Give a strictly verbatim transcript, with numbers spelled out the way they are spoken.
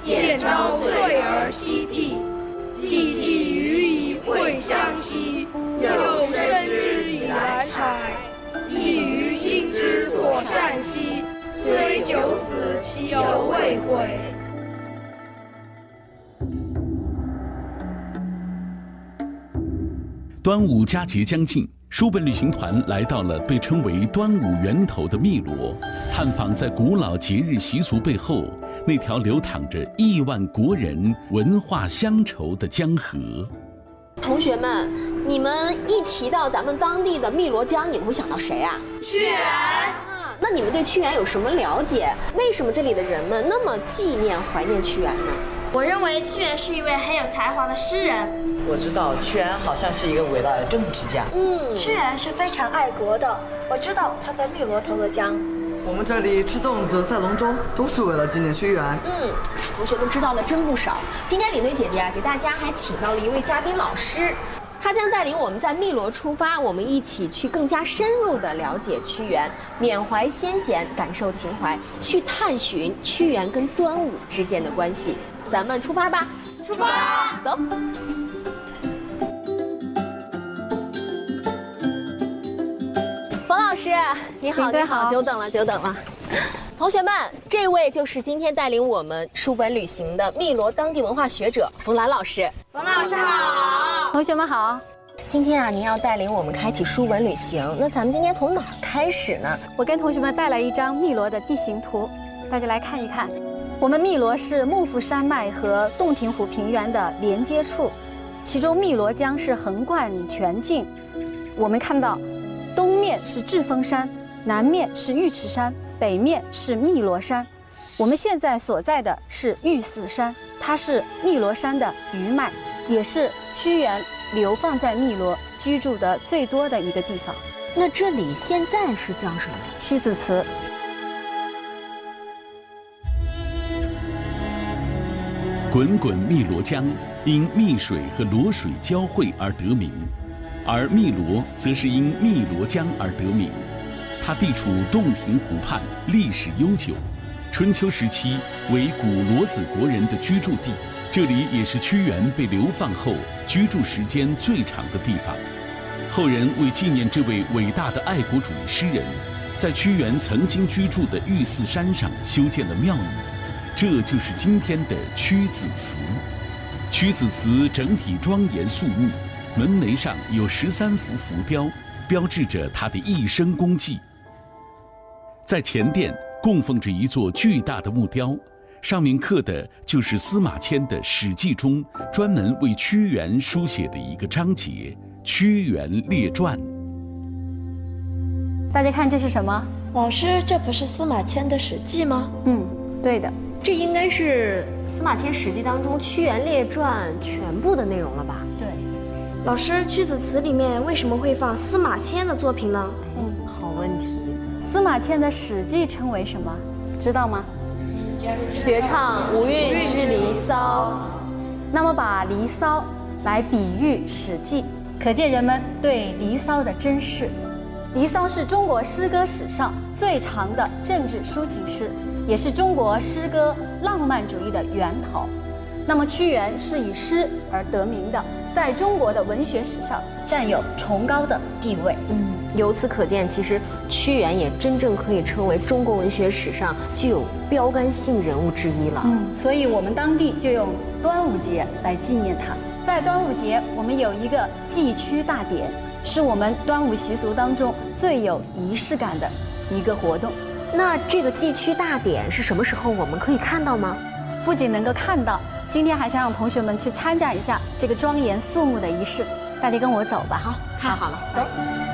见朝岁而夕替，既替予以会相惜。又生之以兰柴，亦于心之所善兮。虽九死，其犹未悔。 端午佳节将近，书本旅行团来到了被称为端午源头的汨罗，探访在古老节日习俗背后那条流淌着亿万国人文化乡愁的江河。 同学们，你们一提到咱们当地的汨罗江，你们会想到谁啊？ 屈原。 啊，那你们对屈原有什么了解？为什么这里的人们那么纪念怀念屈原呢？ 我认为屈原是一位很有才华的诗人。 我知道屈原好像是一个伟大的政治家。 嗯， 屈原是非常爱国的。我知道他在汨罗投了江。 我们这里吃粽子、赛龙舟，都是为了纪念屈原。 嗯，同学们知道的真不少。今天李队姐姐啊，给大家还请到了一位嘉宾老师，他将带领我们在汨罗出发，我们一起去更加深入的了解屈原，缅怀先贤，感受情怀，去探寻屈原跟端午之间的关系。咱们出发吧！ 出发， 走。冯老师，你好，你好，久等了，久等了。同学们，这位就是今天带领我们书本旅行的汨罗当地文化学者冯兰老师。 冯老师好， 同学们好。 今天啊，您要带领我们开启书本旅行，那咱们今天从哪儿开始呢？ 我跟同学们带来一张汨罗的地形图，大家来看一看。我们汨罗是幕府山脉和洞庭湖平原的连接处，其中汨罗江是横贯全境。我们看到，东面是智峰山，南面是尉迟山，北面是汨罗山。我们现在所在的是玉寺山，它是汨罗山的余脉，也是屈原流放在汨罗居住的最多的一个地方。 那这里现在是叫什么？ 屈子祠。 滚滚汨罗江因汨水和罗水交汇而得名，而汨罗则是因汨罗江而得名。它地处洞庭湖畔，历史悠久，春秋时期为古罗子国人的居住地，这里也是屈原被流放后居住时间最长的地方。后人为纪念这位伟大的爱国主义诗人，在屈原曾经居住的玉寺山上修建了庙宇，这就是今天的屈子祠。屈子祠整体庄严肃穆，门楣上有十三幅浮雕，标志着他的一生功绩。在前殿供奉着一座巨大的木雕，上面刻的就是司马迁的《史记》中专门为屈原书写的一个章节《屈原列传》。 大家看这是什么？ 老师，这不是司马迁的《史记》吗？ 嗯，对的。 这应该是司马迁《史记》当中《屈原列传》全部的内容了吧？ 对。 老师，屈子祠里面为什么会放司马迁的作品呢？ 嗯，好问题。 司马迁的《史记》称为什么？知道吗？ 绝唱无韵之《离骚》。 那么把《离骚》来比喻《史记》，可见人们对《离骚》的珍视。《离骚》是中国诗歌史上最长的政治抒情诗，也是中国诗歌浪漫主义的源头。那么屈原是以诗而得名的，在中国的文学史上占有崇高的地位。 嗯，由此可见，其实屈原也真正可以称为中国文学史上具有标杆性人物之一了。 嗯，所以我们当地就用端午节来纪念他。在端午节，我们有一个祭屈大典，是我们端午习俗当中最有仪式感的一个活动。 那这个祭屈大典是什么时候我们可以看到吗？ 不仅能够看到，今天还想让同学们去参加一下这个庄严肃穆的仪式。大家跟我走吧。 好，太好了，走。